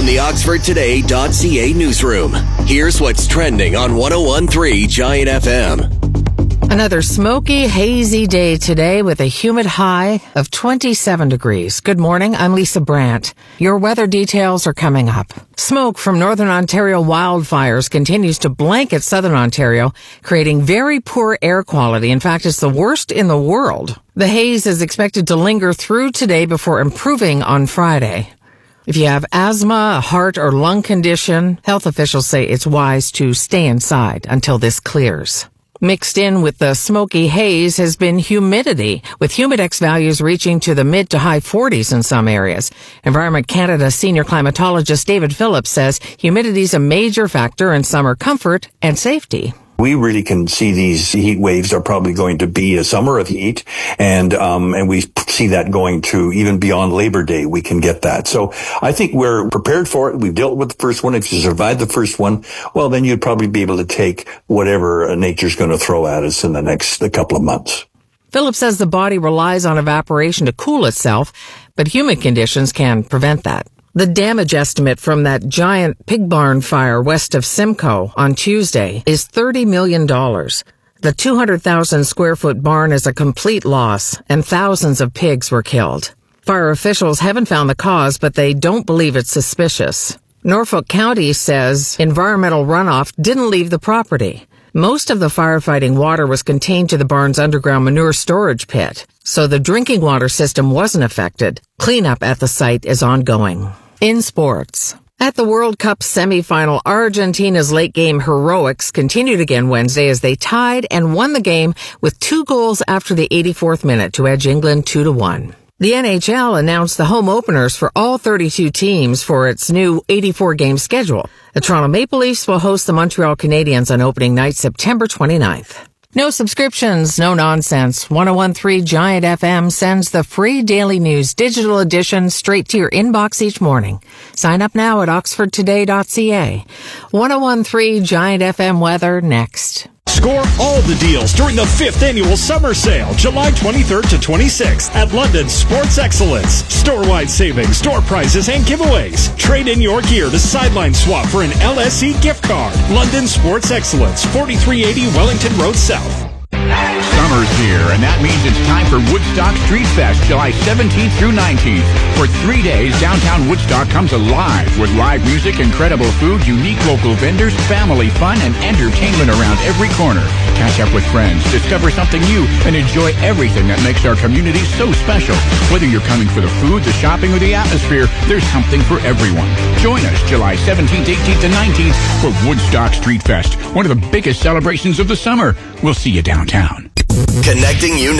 the OxfordToday.ca newsroom. Here's what's trending on 101.3 Giant FM. Another smoky, hazy day today with a humid high of 27 degrees. Good morning, I'm Lisa Brandt. Your weather details are coming up. Smoke from Northern Ontario wildfires continues to blanket Southern Ontario, creating very poor air quality. In fact, it's the worst in the world. The haze is expected to linger through today before improving on Friday. If you have asthma, a heart or lung condition, health officials say it's wise to stay inside until this clears. Mixed in with the smoky haze has been humidity, with humidex values reaching to the mid to high 40s in some areas. Environment Canada senior climatologist David Phillips says humidity is a major factor in summer comfort and safety. We really can see these heat waves are probably going to be a summer of heat, and we see that going to even beyond Labor Day. We can get that. So I think we're prepared for it. We've dealt with the first one. If you survive the first one, well, then you'd probably be able to take whatever nature's going to throw at us in the next couple of months. Phillips says the body relies on evaporation to cool itself, but humid conditions can prevent that. The damage estimate from that giant pig barn fire west of Simcoe on Tuesday is $30 million. The 200,000 square foot barn is a complete loss, and thousands of pigs were killed. Fire officials haven't found the cause, but they don't believe it's suspicious. Norfolk County says environmental runoff didn't leave the property. Most of the firefighting water was contained to the barn's underground manure storage pit, so the drinking water system wasn't affected. Cleanup at the site is ongoing. In sports, at the World Cup semifinal, Argentina's late-game heroics continued again Wednesday as they tied and won the game with 2 goals after the 84th minute to edge England 2-1. The NHL announced the home openers for all 32 teams for its new 84-game schedule. The Toronto Maple Leafs will host the Montreal Canadiens on opening night, September 29th. No subscriptions, no nonsense. 101.3 Giant FM sends the free daily news digital edition straight to your inbox each morning. Sign up now at oxfordtoday.ca. 101.3 Giant FM weather next. Score all the deals during the 5th annual summer sale, July 23rd to 26th at London Sports Excellence. Store-wide savings, store prizes, and giveaways. Trade in your gear to sideline swap for an LSE gift card. London Sports Excellence, 4380 Wellington Road South. Summer's here, and that means it's time for Woodstock Street Fest, July 17th through 19th. For 3 days, downtown Woodstock comes alive with live music, incredible food, unique local vendors, family fun, and entertainment around every corner. Catch up with friends, discover something new, and enjoy everything that makes our community so special. Whether you're coming for the food, the shopping, or the atmosphere, there's something for everyone. Join us July 17th, 18th, and 19th for Woodstock Street Fest, one of the biggest celebrations of the summer. We'll see you downtown. Connecting you